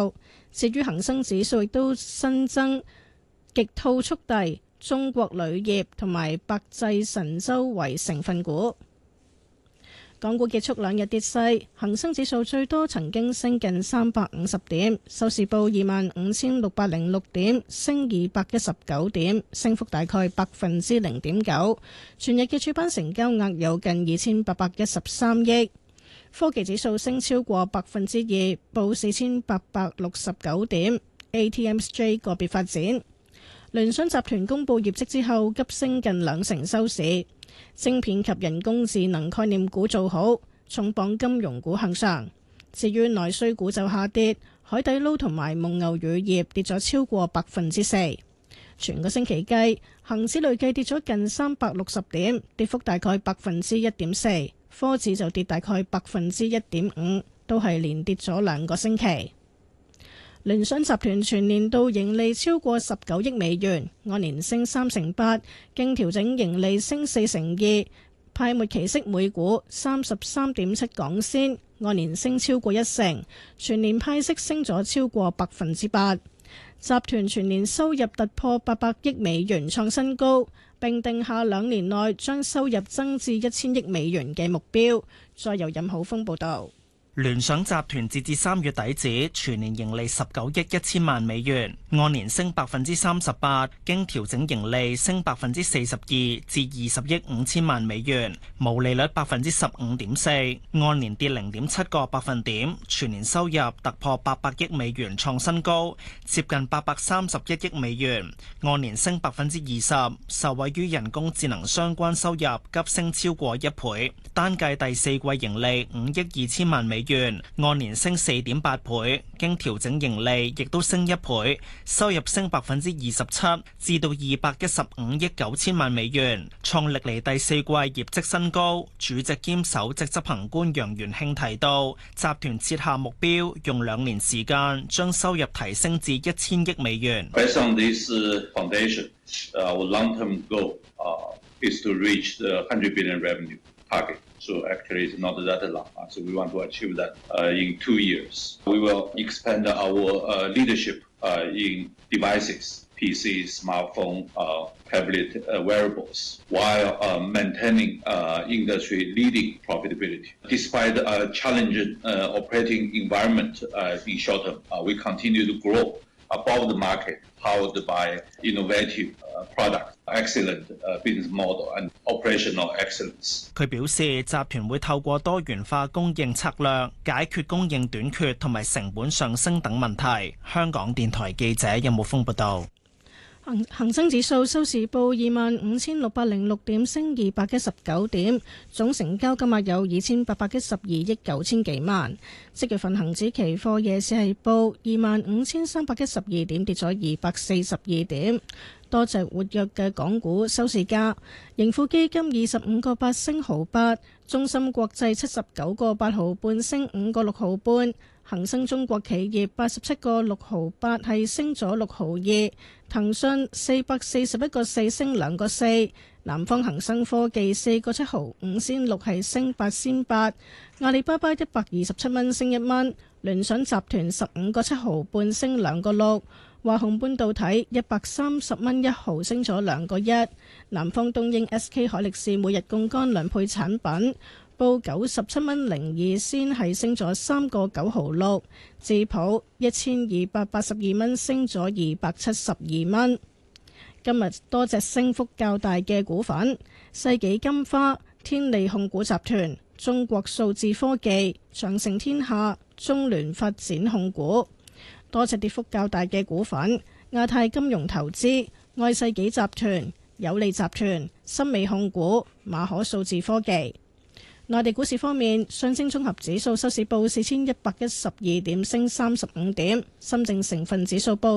後。至於恒生指數亦都新增極兔速遞、中國鋁業同埋百濟神州為成分股。港股結束兩日跌勢，恒生指數最多曾經升近350點，收市報25,606點，升219點，升幅大概0.9%。全日嘅主板成交額有近2813億。科技指數升超過2%，報4869點。ATMXJ 個別發展，聯想集團公布業績之後急升近2成收市。晶片及人工智能概念股做好，重磅金融股向上。至於內需股就下跌，海底撈同埋蒙牛乳業跌咗超過4%。全個星期計，恒指累計跌咗近360點，跌幅大概1.4%。科指就跌大概1.5%，都係連跌咗2個星期。聯想集團全年度盈利超過19億美元，按年升3%，經調整盈利升4%，派末期息每股33.7港仙，按年升超過1成，全年派息升咗超過8%。集團全年收入突破800億美元創新高，並定下2年內將收入增至1000億美元嘅目標。再由任浩峰報道。 聯想集團截至3月底止，全年盈利19億1000萬美元，按年升38%，經調整盈利升42%至20億5000萬美元，毛利率15.4%，按年跌0.7個百分點，全年收入突破800億美元創新高，接近831億美元，按年升20%，受惠於人工智能相關收入急升超過1倍，單計第四季盈利5億2000萬美元，按年升4.8倍，經調整盈利亦都升1倍，收入升27%，至到215億9000萬美元，創歷嚟第四季業績新高。主席兼首席執行官楊元慶提到，集團設下目標，用2年時間將收入提升至1000億美元。 Based on this foundation, our long-term goal is to reach the 100 billion revenue target. So actually it's not that long. So we want to achieve that in 2 years. We will expand our leadership in devices, PC, smartphone, tablet, wearables, while maintaining industry-leading profitability. Despite a challenging operating environment in short term, we continue to grow above the market, powered by innovative product, excellent business model and operational excellence. 佢表示，集團會透過多元化供應策略，解決供應短缺同埋成本上升等問題。香港電台記者任木峰報道。 恒生指數收市報25,606點，升219點，總成交金額有2,812億9千幾萬。即月份恒指期貨夜市係報25,312點，跌咗242點。多隻活躍嘅港股收市價，盈富基金25個8升毫8，中芯國際79個8毫半升5個6毫半。恒生中國企業87個6毫8係升咗6毫2，騰訊441個4升2個4，南方恒生科技4個7毫5仙6係升8仙8，阿里巴巴127蚊升1蚊，聯想集團15個7毫半升2個6，華虹半導體130蚊1毫升咗2個1，南方東英 SK 海力士每日槓桿2倍產品，報97蚊02仙係升咗3個9毫6，智普1282蚊升咗272蚊。今日多隻升幅較大嘅股份：世紀金花、天利控股集團、中國數字科技、長城天下、中聯發展控股。多隻跌幅較大嘅股份：亞太金融投資、愛世紀集團、有利集團、森美控股、馬可數字科技。內地股市方面，上證綜合指數收市報4112點，升35點；深證成分指數報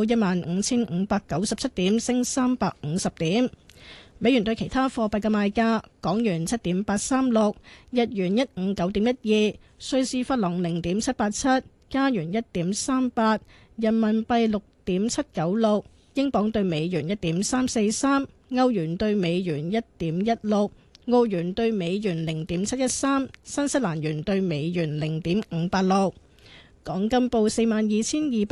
15597點，升350點。美元對其他貨幣嘅賣價：港元7.836，日元159.12，瑞士法郎0.787，加元1.38，人民幣6.796，英鎊對美元1.343，歐元對美元1.16。澳元兌美元0.713，新西蘭元兌美元0.586。港金報42,200。